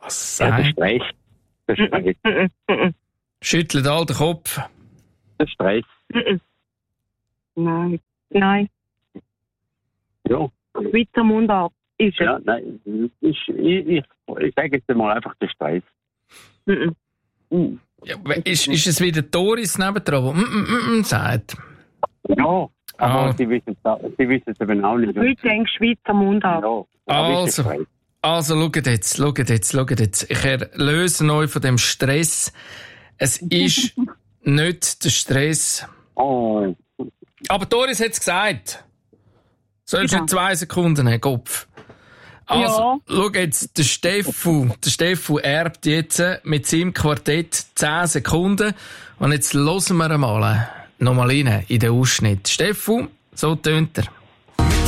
Was Ja, der sagt? Stress. Der Stress. Schüttelt all den Kopf. Der Stress. Nein. Nein. Ja. Schweizer Mundart ist es. Ja, nein. Ich sage jetzt mal einfach der Stress. Ja, ist es wieder Doris nebendran, die sagt? Ja, aber Ah. sie wissen es eben auch nicht. Ich denke Schweizer Mundart. Ja, aber ist der Stress. Also, schaut jetzt. Ich erlöse euch von dem Stress. Es ist nicht der Stress. Oh, Aber Doris hat es gesagt. Sollst du Genau. nicht 2 Sekunden haben, Kopf. Also, Ja. schau jetzt, der Steffu erbt jetzt mit seinem Quartett 10 Sekunden. Und jetzt hören wir mal nochmal rein in den Ausschnitt. Steffu, so tönt er.